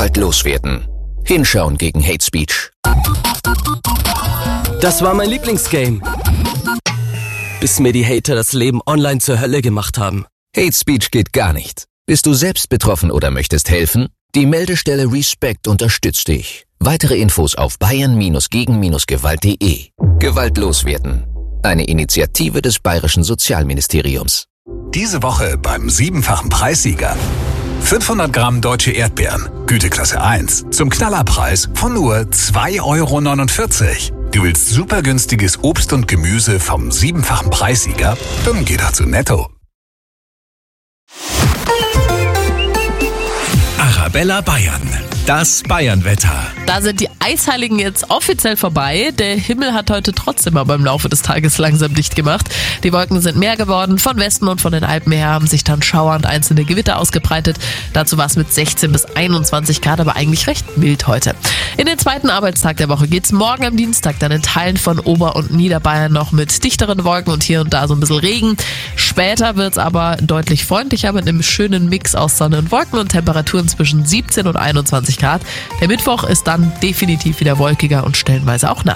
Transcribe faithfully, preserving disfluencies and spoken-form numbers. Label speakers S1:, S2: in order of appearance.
S1: Gewalt loswerden. Hinschauen gegen Hate Speech.
S2: Das war mein Lieblingsgame. Bis mir die Hater das Leben online zur Hölle gemacht haben.
S1: Hate Speech geht gar nicht. Bist du selbst betroffen oder möchtest helfen? Die Meldestelle Respect unterstützt dich. Weitere Infos auf bayern gegen gewalt punkt de. Gewalt loswerden. Eine Initiative des Bayerischen Sozialministeriums.
S3: Diese Woche beim siebenfachen Preissieger. fünfhundert Gramm deutsche Erdbeeren, Güteklasse eins, zum Knallerpreis von nur zwei Euro neunundvierzig. Du willst super günstiges Obst und Gemüse vom siebenfachen Preissieger? Dann geh doch zu Netto. Arabella Bayern, das Bayernwetter.
S4: Da sind die Eisheiligen jetzt offiziell vorbei. Der Himmel hat heute trotzdem aber im Laufe des Tages langsam dicht gemacht. Die Wolken sind mehr geworden. Von Westen und von den Alpen her haben sich dann Schauer und einzelne Gewitter ausgebreitet. Dazu war es mit sechzehn bis einundzwanzig Grad, aber eigentlich recht mild heute. In den zweiten Arbeitstag der Woche geht's morgen am Dienstag dann in Teilen von Ober- und Niederbayern noch mit dichteren Wolken und hier und da so ein bisschen Regen. Später wird's aber deutlich freundlicher mit einem schönen Mix aus Sonne und Wolken und Temperaturen zwischen siebzehn und einundzwanzig Grad. Der Mittwoch ist dann definitiv wieder wolkiger und stellenweise auch nass.